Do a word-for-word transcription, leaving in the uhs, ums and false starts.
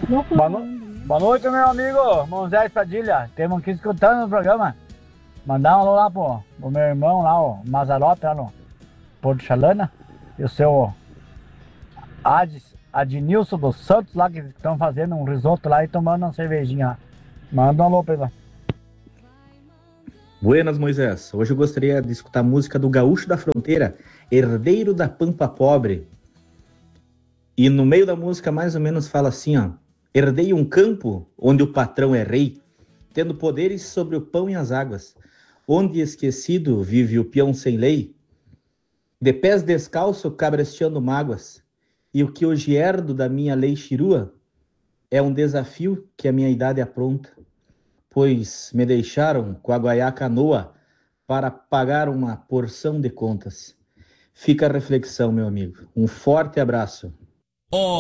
Boa, no... Boa noite, meu amigo Moisés Padilha. Temos aqui escutando o programa. Mandar um alô lá pro, pro meu irmão lá, o Mazarope, lá no Porto Chalana. E o seu Ades, Adnilson dos Santos lá, que estão fazendo um risoto lá e tomando uma cervejinha lá. Manda um alô pra ele lá. Buenas, Moisés. Hoje eu gostaria de escutar a música do Gaúcho da Fronteira, Herdeiro da Pampa Pobre. E no meio da música mais ou menos fala assim, ó: herdei um campo onde o patrão é rei, tendo poderes sobre o pão e as águas, onde esquecido vive o peão sem lei, de pés descalço cabresteando mágoas, e o que hoje herdo da minha lei chirua é um desafio que a minha idade apronta, pois me deixaram com a guaiá canoa para pagar uma porção de contas. Fica a reflexão, meu amigo. Um forte abraço.